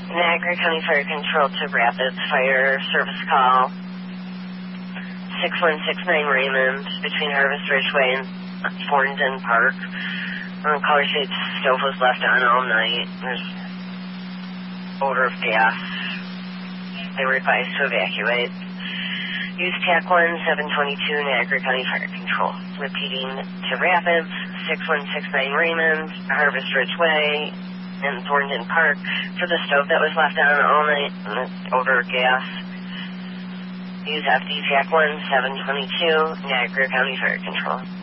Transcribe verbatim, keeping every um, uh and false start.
Niagara County Fire Control to Rapids Fire Service call. six one six nine Raymond between Harvest Ridgeway and Thorndon Park. Um, caller states stove was left on all night. There's odor of gas. They were advised to evacuate. Use T A C one seven twenty-two Niagara County Fire Control. Repeating to Rapids, six one six nine Raymond, Harvest Ridgeway, and Thorndon Park for the stove that was left on all night and the odor of gas. Use F D T A C one seven twenty-two Niagara County Fire Control.